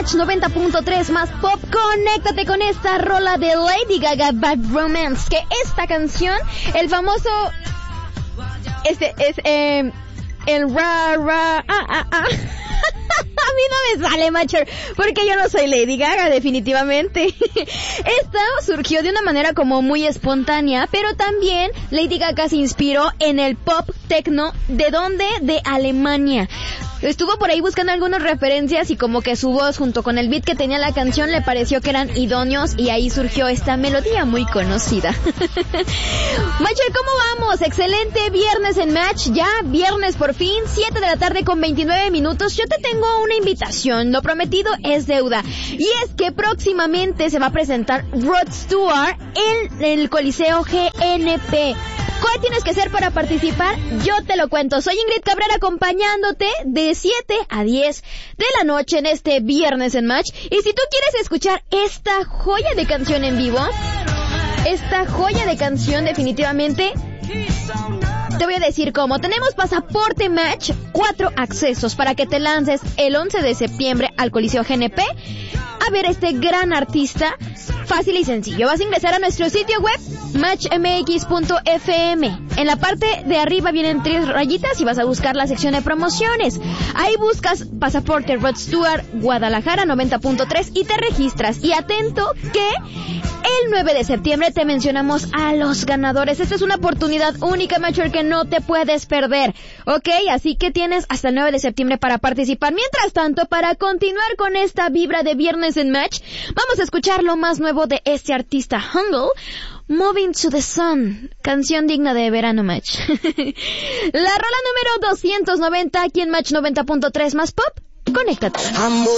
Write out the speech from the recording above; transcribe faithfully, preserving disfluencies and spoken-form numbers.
Match noventa punto tres más pop. Conéctate con esta rola de Lady Gaga, Bad Romance, que esta canción, el famoso, este es eh, el ra ra ah ah ah. A mí no me sale, Matcher, porque yo no soy Lady Gaga, definitivamente. Esta surgió de una manera como muy espontánea, pero también Lady Gaga se inspiró en el pop techno. ¿De dónde? De Alemania. Estuvo por ahí buscando algunas referencias y como que su voz junto con el beat que tenía la canción le pareció que eran idóneos y ahí surgió esta melodía muy conocida. Matcher, ¿cómo vamos? Excelente viernes en Match, ya viernes por fin, siete de la tarde con veintinueve minutos. Yo te tengo una invitación, lo prometido es deuda, y es que próximamente se va a presentar Rod Stewart en el Coliseo G N P. ¿Cuál tienes que hacer para participar? Yo te lo cuento. Soy Ingrid Cabrera acompañándote de siete a diez de la noche en este viernes en Match. Y si tú quieres escuchar esta joya de canción en vivo, esta joya de canción definitivamente, te voy a decir cómo. Tenemos pasaporte Match, cuatro accesos para que te lances el once de septiembre al Coliseo G N P a ver a este gran artista. Fácil y sencillo. Vas a ingresar a nuestro sitio web match m x punto f m. En la parte de arriba vienen tres rayitas y vas a buscar la sección de promociones. Ahí buscas pasaporte Rod Stewart Guadalajara noventa punto tres y te registras. Y atento que el nueve de septiembre te mencionamos a los ganadores. Esta es una oportunidad única, Matcher, que no te puedes perder. Ok, así que tienes hasta el nueve de septiembre para participar. Mientras tanto, para continuar con esta vibra de viernes en Match, vamos a escuchar lo más nuevo de este artista, Hungle, Moving to the Sun, canción digna de verano, Match. La rola número doscientos noventa aquí en Match noventa punto tres más pop. Conéctate.